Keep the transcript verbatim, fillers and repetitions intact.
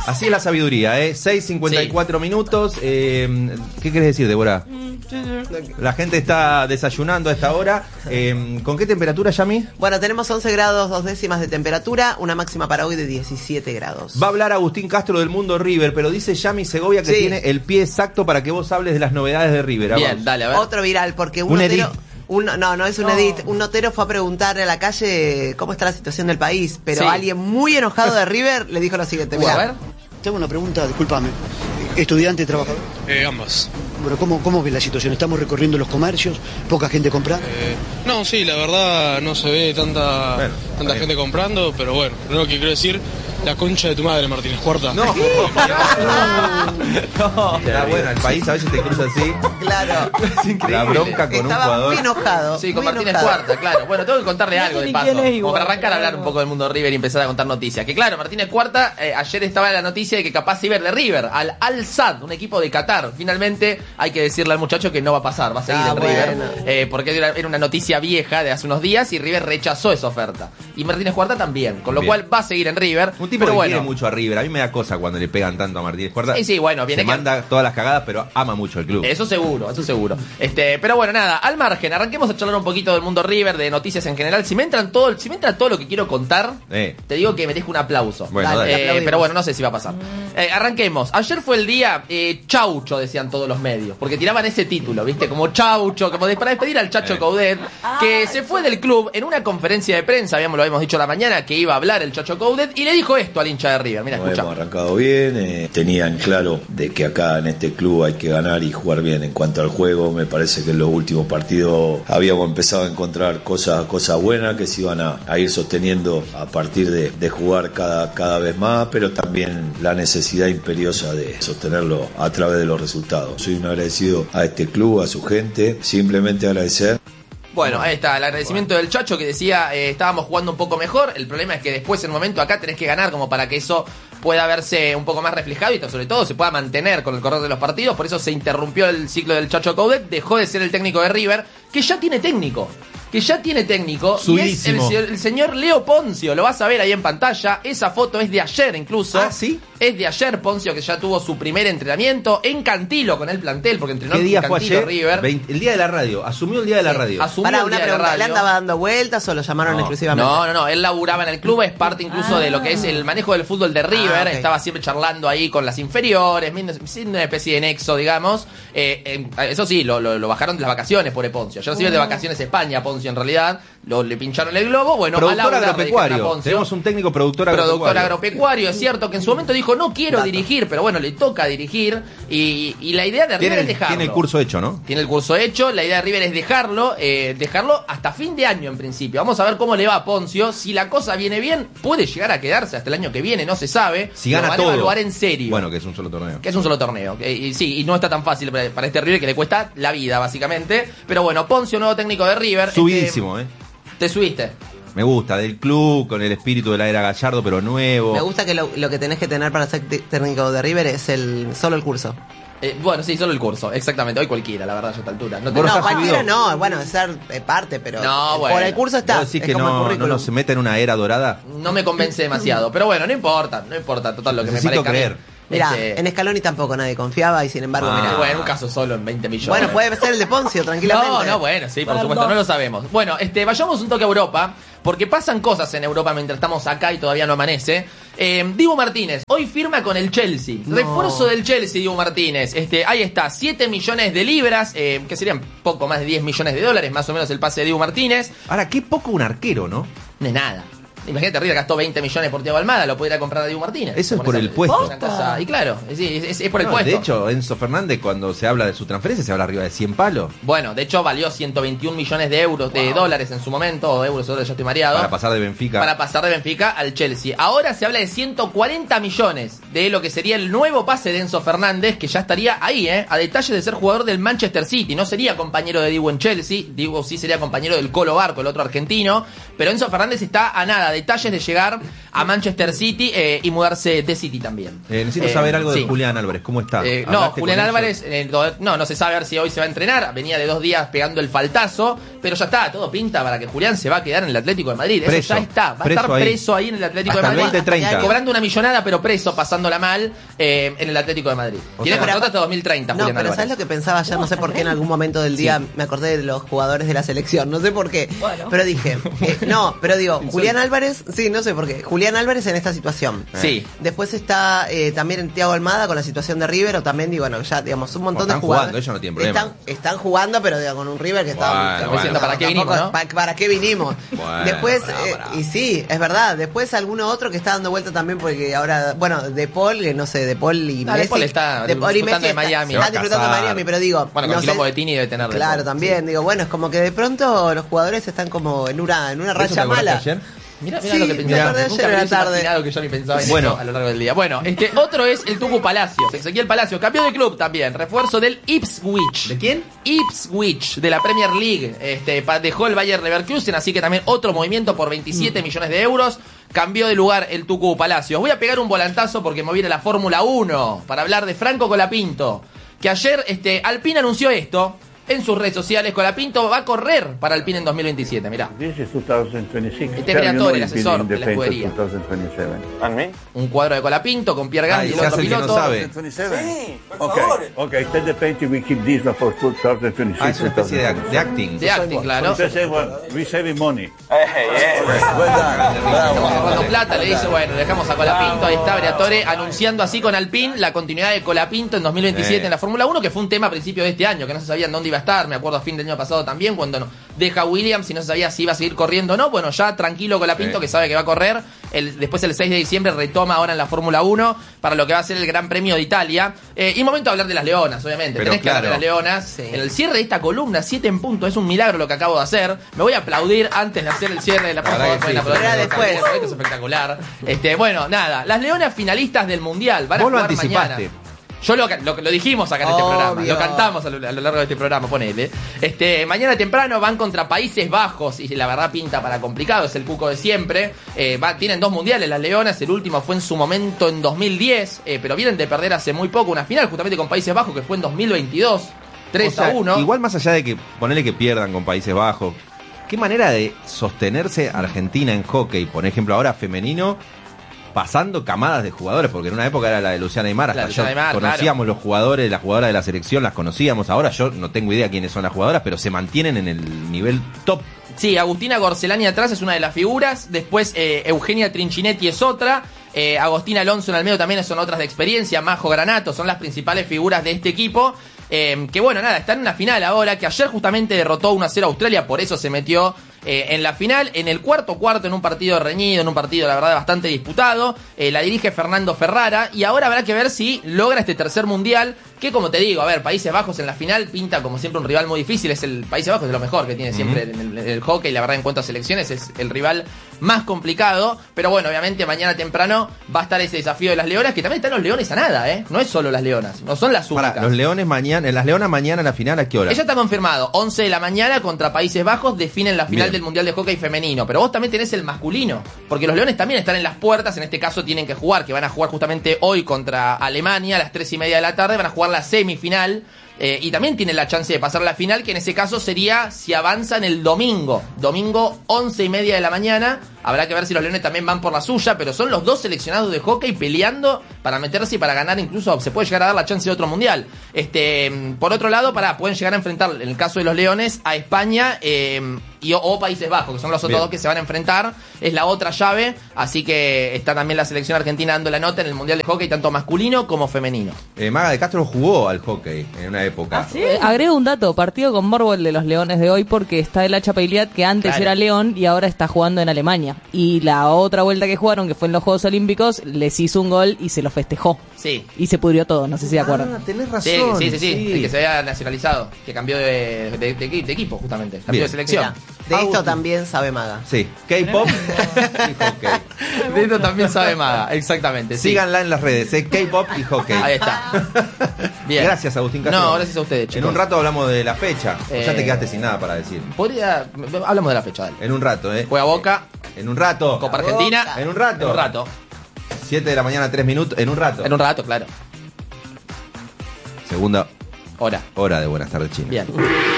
Así es la sabiduría, ¿eh? seis cincuenta y cuatro sí. minutos. Eh, ¿Qué querés decir, Débora? La gente está desayunando a esta hora. Eh, ¿Con qué temperatura, Yami? Bueno, tenemos once grados, dos décimas de temperatura, una máxima para hoy de diecisiete grados. Va a hablar Agustín Castro del Mundo River, pero dice Yami Segovia que sí. tiene el pie exacto para que vos hables de las novedades de River. Bien, vamos. Dale, a ver. Otro viral, porque un, un notero... Un, no, no es un no. edit. Un notero fue a preguntarle a la calle cómo está la situación del país, pero sí. alguien muy enojado de River le dijo lo siguiente. Mirá. A ver. Tengo una pregunta, discúlpame. ¿Estudiante, trabajador? Eh, ambas. Bueno, ¿cómo, ¿cómo ves la situación? ¿Estamos recorriendo los comercios? ¿Poca gente compra? Eh, no, sí, la verdad no se ve tanta, bueno, tanta gente comprando, pero bueno, lo que quiero decir, la concha de tu madre, Martínez Cuarta. No, no, no. Está bueno, el país a veces te cruza así. Claro. Es increíble. La bronca con Estaba un jugador. muy enojado. Sí, con muy Martínez enojado. Cuarta, claro. Bueno, tengo que contarle algo de paso. Igual, como para arrancar a hablar claro. un poco del mundo River y empezar a contar noticias. Que claro, Martínez Cuarta, eh, ayer estaba la noticia de que capaz iba de River al Al-Sadd, un equipo de Qatar. Finalmente hay que decirle al muchacho que no va a pasar, va a seguir Ah, en bueno. River. Eh, porque era, era una noticia vieja de hace unos días y River rechazó esa oferta. Y Martínez Cuarta también, con lo Bien. cual va a seguir en River. Un tipo pero que bueno, quiere mucho a River. A mí me da cosa cuando le pegan tanto a Martínez Cuarta. Sí, sí, bueno, viene Se que... manda todas las cagadas, pero ama mucho el club. Eso seguro, eso seguro. Este, pero bueno, nada, al margen, arranquemos a charlar un poquito del mundo River, de noticias en general. Si me entran todo, si me entra todo lo que quiero contar, eh. te digo que merezco un aplauso. Bueno, dale, dale. Eh, pero bueno, no sé si va a pasar. Eh, arranquemos. Ayer fue el día eh, Chaucho, decían todos los medios, porque tiraban ese título, ¿viste? Como Chaucho, como de, para despedir al Chacho Eh. Coudet, que se fue del club en una conferencia de prensa, habíamos, lo habíamos dicho la mañana, que iba a hablar el Chacho Coudet, y le dijo esto al hincha de River. Mira, No escucha. hemos arrancado bien, eh, tenían claro de que acá en este club hay que ganar y jugar bien. En cuanto al juego, me parece que en los últimos partidos habíamos empezado a encontrar cosas, cosas buenas que se iban a, a ir sosteniendo a partir de, de jugar cada, cada vez más, pero también la necesidad imperiosa de sostenerlo a través de los resultados. Soy un agradecido a este club, a su gente, simplemente agradecer. Bueno, ahí está, el agradecimiento del Chacho que decía eh, estábamos jugando un poco mejor. El problema es que después en un momento acá tenés que ganar como para que eso pueda verse un poco más reflejado y sobre todo se pueda mantener con el correr de los partidos. Por eso se interrumpió el ciclo del Chacho Coudet, dejó de ser el técnico de River, que ya tiene técnico. Que ya tiene técnico. Subidísimo. Y es el, el señor Leo Poncio. Lo vas a ver ahí en pantalla. Esa foto es de ayer incluso. ¿Ah, sí? Es de ayer Poncio, que ya tuvo su primer entrenamiento en Cantilo con el plantel, porque entrenó ¿Qué día en fue Cantilo ayer? River. veinte el día de la radio. Asumió el día de la radio. Asumió Para el una día de la pregunta, ¿le radio. andaba dando vueltas o lo llamaron No. exclusivamente? No, no, no, él laburaba en el club, es parte incluso ah. de lo que es el manejo del fútbol de River, Ah, okay. Estaba siempre charlando ahí con las inferiores, siendo una especie de nexo, digamos. Eh, eh, eso sí, lo, lo, lo bajaron de las vacaciones, pobre Poncio. Yo no sirve de vacaciones a España, Poncio en realidad, lo, le pincharon el globo, bueno, productor a agropecuario. Tenemos un técnico productor agropecuario. Productor agropecuario, es cierto que en su momento dijo, no quiero Dato. dirigir, pero bueno, le toca dirigir, y, y la idea de River Tiene, es dejarlo. tiene el curso hecho, ¿no? Tiene el curso hecho, la idea de River es dejarlo, eh, dejarlo hasta fin de año en principio. Vamos a ver cómo le va a Poncio. Si la cosa viene bien, puede llegar a quedarse hasta el año que viene, no se sabe. Si gana lo van todo. a evaluar en serio. Bueno, que es un solo torneo. Que es un solo torneo. Eh, y sí, y no está tan fácil para, para este River, que le cuesta la vida, básicamente. Pero bueno, Poncio, nuevo técnico de River. Subidísimo, este, ¿eh? Te subiste. Me gusta, del club, con el espíritu de la era Gallardo, pero nuevo. Me gusta que lo, lo que tenés que tener para ser t- técnico de River es el solo el curso. Eh, bueno, sí, solo el curso, exactamente. Hoy cualquiera, la verdad, ya a esta altura. No, te- Vos No, has cualquiera subido. no, bueno, es ser eh, parte, pero No, bueno. por el curso está. ¿Vos decís es que como el no, no currículum. nos se mete en una era dorada? no me convence demasiado. Pero bueno, no importa, no importa, total, lo que Necesito me parezca. a mí. creer. Mirá, Este, en Scaloni tampoco nadie confiaba y sin embargo, Ah. mirá. bueno, un caso solo en veinte millones. Bueno, puede ser el de Poncio, tranquilamente. No, no, bueno, sí, por Para supuesto, dos. no lo sabemos. Bueno, este, vayamos un toque a Europa, porque pasan cosas en Europa mientras estamos acá y todavía no amanece. Eh, Dibu Martínez, hoy firma con el Chelsea. No. Refuerzo del Chelsea, Dibu Martínez. Este, ahí está, siete millones de libras, eh, que serían poco más de diez millones de dólares, más o menos el pase de Dibu Martínez. Ahora, qué poco un arquero, ¿no? No es nada. Imagínate, River gastó veinte millones por Thiago Almada, lo pudiera comprar a Dibu Martínez. Eso es por Pones el a- puesto. una cosa- y claro, es, es- es por el No, puesto. de hecho, Enzo Fernández, cuando se habla de su transferencia, se habla arriba de cien palos. Bueno, de hecho valió ciento veintiún millones de euros, de dólares en su momento, o de euros, ahora ya estoy mareado. Para pasar de Benfica. Para pasar de Benfica al Chelsea. Ahora se habla de ciento cuarenta millones de lo que sería el nuevo pase de Enzo Fernández, que ya estaría ahí, ¿eh? A detalles de ser jugador del Manchester City. No sería compañero de Dibu en Chelsea. Dibu sí sería compañero del Colo Barco, el otro argentino. Pero Enzo Fernández está a nada, detalles de llegar a Manchester City eh, y mudarse de City también. Eh, necesito Eh, saber algo sí. de Julián Álvarez. ¿Cómo está? Eh, no, ¿Hablaste Julián con Álvarez, eh, no, no se sabe a ver si hoy se va a entrenar. Venía de dos días pegando el faltazo, pero ya está, todo pinta para que Julián se va a quedar en el Atlético de Madrid. Preso, Eso ya está, va a preso estar ahí. preso ahí en el Atlético Hasta de Madrid. el veinte treinta. Cobrando una millonada, pero preso, pasándola mal eh, en el Atlético de Madrid. O Tiene sea, contrato hasta dos mil treinta, No, Julián pero Álvarez. ¿sabes lo que pensaba ayer? No sé por qué en algún momento del día me acordé de los jugadores de la selección. No sé por qué. Bueno. Pero dije, eh, no, pero digo, Julián Álvarez, sí, no sé por qué. Julián Álvarez en esta situación. Sí. Después está eh, también Thiago Almada con la situación de River, o también, digo, bueno, ya, digamos, un montón Bueno, de están jugadores. jugando, ellos no tienen problema. Están, están jugando, pero digo, con un River que está. Bueno, está bueno. diciendo, ¿para qué vinimos, no? ¿Para, para qué vinimos? Bueno, Después, bravo, eh, bravo. y sí, es verdad. Después alguno otro que está dando vuelta también, porque ahora, bueno, De Paul, que no sé, De Paul y Ah, Messi. De Paul está De Paul y disfrutando Messi de Miami. Están Se va a disfrutando de casar. Miami, pero digo. Bueno, con no el quilombo sé- de Tini debe tener. de Claro, todo. también, digo, bueno, es como que de pronto los jugadores están como en una, en una ¿Eso te racha acordaste mala. ayer? Mira, mira Sí, lo que me pensaba. acordé Nunca ayer me a la hubiese tarde. imaginado que yo ni pensaba en Bueno. eso a lo largo del día. Bueno, este otro es el Tucu Palacios. Ezequiel Palacios cambió de club también. Refuerzo del Ipswich. ¿De quién? Ipswich, de la Premier League. Este, pa- dejó el Bayer Leverkusen, así que también otro movimiento por Mm. veintisiete millones de euros. Cambió de lugar el Tucu Palacios. Voy a pegar un volantazo porque me viene la Fórmula uno para hablar de Franco Colapinto. Que ayer este, Alpine anunció esto en sus redes sociales. Colapinto va a correr para Alpine en dos mil veintisiete. Mirá. This is twenty twenty-six. Este es Briatore, el asesor de la escudería. twenty twenty-seven. ¿And me? Un cuadro de Colapinto con Pierre Ah, Gasly, y el se otro hace el que no piloto. sabe. twenty-seven? Sí, por Okay, favor. okay. Instead the painting, we keep this one for twenty twenty-six. Ah, es una especie de, act- de acting. De acting, claro. Entonces, well, we saving money. Hey, yeah. Well done. Estamos ahorrando Bravo. plata, le dice, bueno, dejamos a Colapinto, ahí está Briatore anunciando así con Alpine la continuidad de Colapinto en dos mil veintisiete Sí. en la Fórmula uno, que fue un tema a principios de este año, que no se sabía en dónde iba a estar, me acuerdo a fin del año pasado también, cuando no- deja Williams y no se sabía si iba a seguir corriendo o no, bueno, ya tranquilo Colapinto, Sí. que sabe que va a correr, el, después el seis de diciembre retoma ahora en la Fórmula uno para lo que va a ser el Gran Premio de Italia, eh, y momento de hablar de las Leonas, obviamente, Pero tenés que hablar de claro. las Leonas, Sí. en el cierre de esta columna, siete en punto, es un milagro lo que acabo de hacer, me voy a aplaudir antes de hacer el cierre de la La verdad por que favor, sí. pueden aplaudir, Pero porque después. los carteles, esto es espectacular. Este, bueno, nada, las Leonas finalistas del Mundial van a Vos lo jugar anticipaste. mañana. Yo lo, lo, lo dijimos acá en este Obvio. programa, lo cantamos a lo, a lo largo de este programa, ponele. Este, mañana temprano van contra Países Bajos y la verdad pinta para complicado, es el cuco de siempre. Eh, va- tienen dos mundiales las Leonas, el último fue en su momento en dos mil diez, eh, pero vienen de perder hace muy poco una final justamente con Países Bajos que fue en dos mil veintidós, tres O sea, a uno. Igual más allá de que ponerle que pierdan con Países Bajos, qué manera de sostenerse Argentina en hockey, por ejemplo, ahora femenino, pasando camadas de jugadores, porque en una época era la de Luciana Aymar, hasta La de Luciana yo Aymar, conocíamos los jugadores, las jugadoras de la selección, las conocíamos, ahora yo no tengo idea quiénes son las jugadoras, pero se mantienen en el nivel top. Sí, Agustina Gorcelani atrás es una de las figuras. Después eh, Eugenia Trinchinetti es otra. Eh, Agostina Alonso en el medio también son otras de experiencia. Majo Granato son las principales figuras de este equipo. Eh, que bueno, nada, está en una final ahora. Que ayer justamente derrotó uno a cero a Australia. Por eso se metió eh, en la final. En el cuarto cuarto, en un partido reñido, en un partido la verdad bastante disputado. Eh, la dirige Fernando Ferrara. Y ahora habrá que ver si logra este tercer mundial. Que como te digo, a ver, Países Bajos en la final pinta como siempre un rival muy difícil. Es el Países Bajos de lo mejor que tiene siempre en, el, en el hockey. La verdad, en cuanto a selecciones, es el rival más complicado. Pero bueno, obviamente mañana temprano va a estar ese desafío de las Leonas. Que también están los Leones a nada, ¿eh? No es solo las Leonas, no son las únicas. Para, los Leones mañana, en las Leonas mañana en la final, ¿a qué hora? Ella está confirmado, once de la mañana contra Países Bajos definen la final Bien. del Mundial de Hockey Femenino, pero vos también tenés el masculino, porque los Leones también están en las puertas, en este caso tienen que jugar, que van a jugar justamente hoy contra Alemania a las tres y media de la tarde, van a jugar la semifinal, eh, y también tienen la chance de pasar a la final, que en ese caso sería si avanzan el domingo, domingo once y media de la mañana. Habrá que ver si los Leones también van por la suya, pero son los dos seleccionados de hockey peleando para meterse y para ganar, incluso se puede llegar a dar la chance de otro mundial. Este, por otro lado, para pueden llegar a enfrentar, en el caso de los Leones, a España eh, y, o, o Países Bajos, que son los otros Bien. dos que se van a enfrentar. Es la otra llave, así que está también la selección argentina dando la nota en el mundial de hockey, tanto masculino como femenino. Eh, Maga de Castro jugó al hockey en una época. Eh, agrego un dato, partido con morbo el de los Leones de hoy porque está el Hacha Peiliat que antes Claro. era León y ahora está jugando en Alemania. Y la otra vuelta que jugaron, que fue en los Juegos Olímpicos, les hizo un gol y se lo festejó. Sí. Y se pudrió todo, no sé si se acuerdan. Ah, tenés Sí, razón. sí, sí, sí, el que se había nacionalizado, que cambió de, de, de equi- de equipo justamente, cambió Bien. de selección. Mirá, de esto Agustín. también sabe Maga. Sí, K-pop y hockey. De esto también sabe Maga, exactamente. Sí. Síganla en las redes, eh, K-pop y hockey. Ahí está. Bien. Gracias, Agustín Castro. No, gracias a ustedes, chicos. En un rato hablamos de la fecha. O ya Eh, te quedaste sin nada para decir. Podría. Hablamos de la fecha, dale. En un rato, ¿eh? Juega Boca, En un rato. Copa Argentina. En un rato. En un rato. siete de la mañana, tres minutos. En un rato. En un rato, claro. Segunda Hora. hora de Buenas tardes, China. Bien.